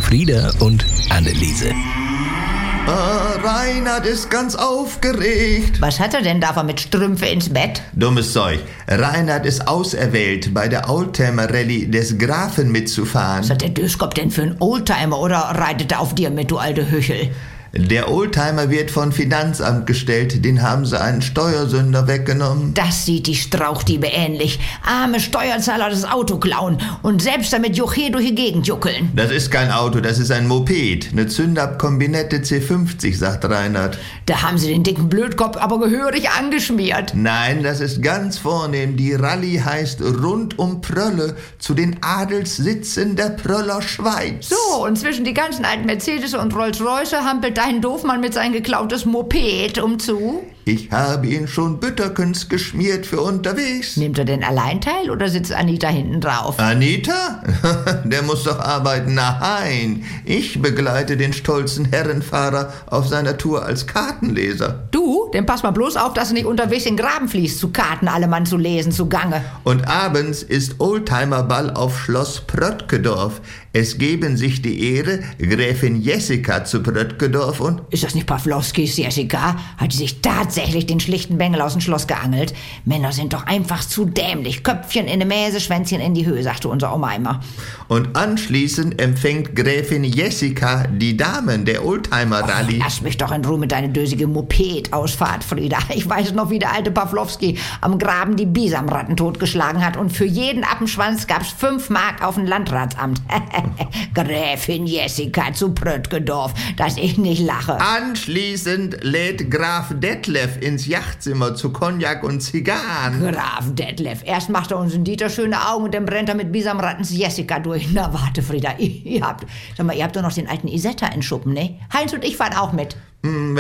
Frieda und Anneliese. Reinhard ist ganz aufgeregt. Was hat er denn da mit Strümpfe ins Bett? Dummes Zeug. Reinhard ist auserwählt, bei der Oldtimer-Rallye des Grafen mitzufahren. Was hat der Döskop denn für einen Oldtimer oder reitet er auf dir mit, du alte Hüchel? Der Oldtimer wird von Finanzamt gestellt, den haben sie einen Steuersünder weggenommen. Das sieht die Strauchdiebe ähnlich. Arme Steuerzahler das Auto klauen und selbst damit Juche durch die Gegend juckeln. Das ist kein Auto, das ist ein Moped. Eine Zündab-Kombinette C50, sagt Reinhard. Da haben sie den dicken Blödkopf aber gehörig angeschmiert. Nein, das ist ganz vornehm. Die Rallye heißt Rund um Prölle, zu den Adelssitzen der Pröller Schweiz. So, und zwischen die ganzen alten Mercedes und Rolls-Royce hampelt dein Doofmann mit sein geklautes Moped umzu. Ich habe ihn schon Bütterkens geschmiert für unterwegs. Nimmt er denn allein teil oder sitzt Anita hinten drauf? Anita? Der muss doch arbeiten. Nein, ich begleite den stolzen Herrenfahrer auf seiner Tour als Kartenleser. Du? Denn pass mal bloß auf, dass du nicht unterwegs in den Graben fließt, zu Karten allemann zu lesen, zugange. Und abends ist Oldtimerball auf Schloss Pröttkedorf. Es geben sich die Ehre, Gräfin Jessica zu Pröttkedorf und... Ist das nicht Pawlowskis Jessica? Hat die sich tatsächlich den schlichten Bengel aus dem Schloss geangelt? Männer sind doch einfach zu dämlich. Köpfchen in die Mäse, Schwänzchen in die Höhe, sagte unser Oma immer. Und anschließend empfängt Gräfin Jessica die Damen der Oldtimer-Rallye. Lass mich doch in Ruhe mit deiner dösige Moped-Ausfahrt, Frieda. Ich weiß noch, wie der alte Pawlowski am Graben die Bisamratten totgeschlagen hat und für jeden Appenschwanz gab's 5 Mark auf dem Landratsamt. Gräfin Jessica zu Pröttkedorf, dass ich nicht lache. Anschließend lädt Graf Detlef ins Yachtzimmer zu Cognac und Zigarren. Graf Detlef, erst macht er uns in Dieter schöne Augen und dann brennt er mit Bisamrattens Jessica durch. Na warte, Frieda, ihr habt doch noch den alten Isetta in Schuppen, ne? Heinz und ich fahren auch mit.